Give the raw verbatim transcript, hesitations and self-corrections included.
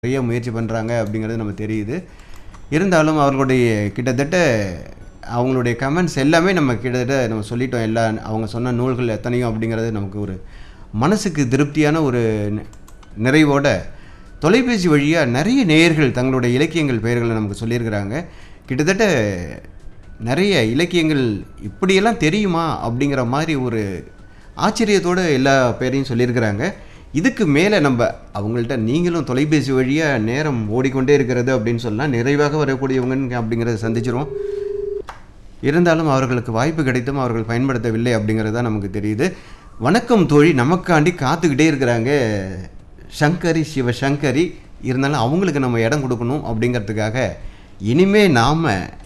நிறைய முயற்சி பண்ணுறாங்க அப்படிங்கிறது நம்ம தெரியுது. இருந்தாலும் அவர்களுடைய கிட்டத்தட்ட அவங்களுடைய கமெண்ட்ஸ் எல்லாமே நம்ம கிட்டத்தட்ட நம்ம சொல்லிட்டோம். எல்லா அவங்க சொன்ன நூல்கள் எத்தனையோ அப்படிங்கிறது நமக்கு ஒரு மனசுக்கு திருப்தியான ஒரு நி- நிறைவோட தொலைபேசி வழியாக நிறைய நேயர்கள் தங்களுடைய இலக்கியங்கள் பெயர்களை நமக்கு சொல்லியிருக்கிறாங்க. கிட்டத்தட்ட நிறைய இலக்கியங்கள் இப்படியெல்லாம் தெரியுமா அப்படிங்கிற மாதிரி ஒரு ஆச்சரியத்தோடு எல்லா பேரையும் சொல்லியிருக்கிறாங்க. இதுக்கு மேலே நம்ம அவங்கள்ட்ட நீங்களும் தொலைபேசி வழியாக நேரம் ஓடிக்கொண்டே இருக்கிறது அப்படின்னு சொல்லலாம். நிறைவாக வரக்கூடியவங்க அப்படிங்கிறத சந்திச்சிரும். இருந்தாலும் அவர்களுக்கு வாய்ப்பு கிடைத்தும் அவர்கள் பயன்படுத்தவில்லை அப்படிங்கிறது தான் நமக்கு தெரியுது. வணக்கம் தோழி, நமக்காண்டி காத்துக்கிட்டே இருக்கிறாங்க சங்கரி சிவசங்கரி. இருந்தாலும் அவங்களுக்கு நம்ம இடம் கொடுக்கணும் அப்படிங்கிறதுக்காக இனிமே நாம்